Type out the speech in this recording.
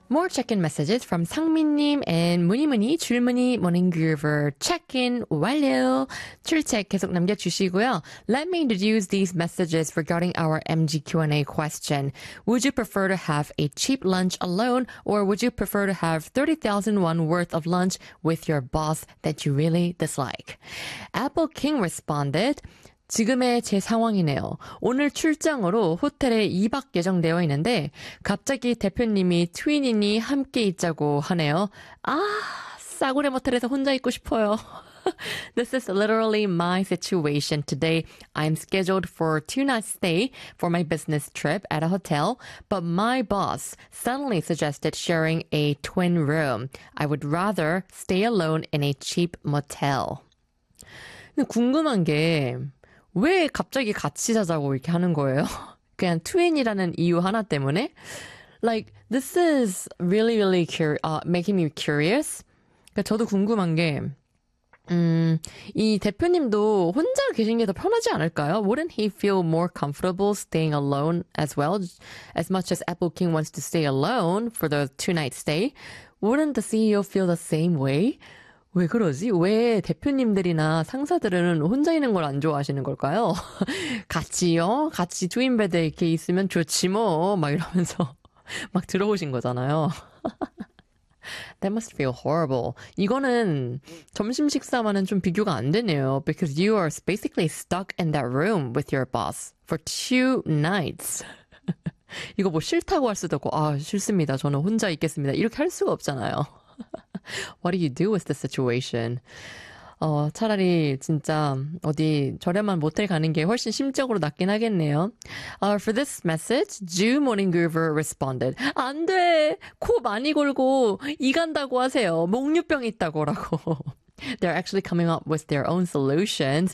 More check-in messages from 상민님 and 무니무니 줄무니 morning-groover check-in 완료. 출첵 계속 남겨주시고요. Let me introduce these messages regarding our MG Q&A question. Would you prefer to have a cheap lunch alone or would you prefer to have 30,000 won worth of lunch with your boss that you really dislike? Apple King responded, 지금의 제 상황이네요. 오늘 출장으로 호텔에 2박 예정되어 있는데 갑자기 대표님이 트윈이니 함께 있자고 하네요. 아, 싸구려 모텔에서 혼자 있고 싶어요. This is literally my situation. Today, I'm scheduled for a 2-night stay for my business trip at a hotel, but my boss suddenly suggested sharing a twin room. I would rather stay alone in a cheap motel. 근데 궁금한 게 왜 갑자기 같이 자자고 이렇게 하는 거예요? 그냥 트윈이라는 이유 하나 때문에? Like, this is really, really making me curious. 그러니까 저도 궁금한 게, 이 대표님도 혼자 계신 게 더 편하지 않을까요? Wouldn't he feel more comfortable staying alone as well? As much as Apple King wants to stay alone for the 2-night stay, wouldn't the CEO feel the same way? 왜 그러지? 왜 대표님들이나 상사들은 혼자 있는 걸 안 좋아하시는 걸까요? 같이요? 같이 트윈베드에 이렇게 있으면 좋지 뭐. 막 이러면서 막 들어오신 거잖아요. That must feel horrible. 이거는 점심 식사와는 좀 비교가 안 되네요. Because you are basically stuck in that room with your boss for 2 nights. 이거 뭐 싫다고 할 수도 없고, 아, 싫습니다. 저는 혼자 있겠습니다. 이렇게 할 수가 없잖아요. What do you do with the situation? 차라리 진짜 어디 저렴한 모텔 가는 게 훨씬 심적으로 낫긴 하겠네요. For this message, Jew Morning Groover responded. 안 돼! 코 많이 골고 이 간다고 하세요. 목류병 있다고라고. They're actually coming up with their own solutions.